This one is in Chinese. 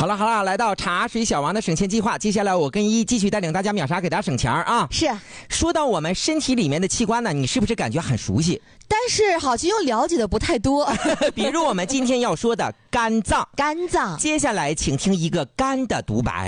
好了，来到茶水小王的省钱计划，接下来我跟一继续带领大家秒杀，给大家省钱啊。 是。 说到我们身体里面的器官呢，你是不是感觉很熟悉？ 但是好像又了解的不太多。 比如我们今天要说的肝脏。 肝脏。 接下来请听一个肝的独白。